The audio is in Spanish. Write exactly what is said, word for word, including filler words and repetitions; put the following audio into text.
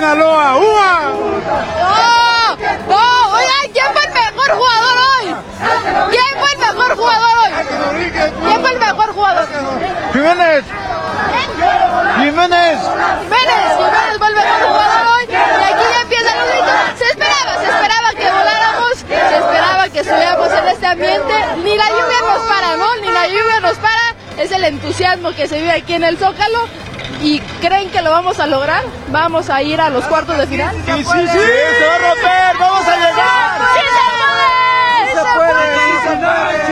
Sinaloa. ¡Uva! ¡Oh! ¡Oh! Oigan, ¿quién fue el mejor jugador hoy? ¿Quién fue el mejor jugador hoy? ¿Quién fue el mejor jugador? Jiménez. Jiménez. Jiménez, Jiménez fue el mejor jugador hoy. Y aquí ya empiezan los gritos. Se esperaba, se esperaba que voláramos, se esperaba que estuviéramos en este ambiente. Ni la lluvia nos para, ¿no? Ni la lluvia nos para. Es el entusiasmo que se vive aquí en el Zócalo. ¿Y creen que lo vamos a lograr? ¿Vamos a ir a los cuartos de final? Sí, sí, sí, se va a romper, vamos a llegar. ¡Sí se puede! Sí se puede, sí se puede.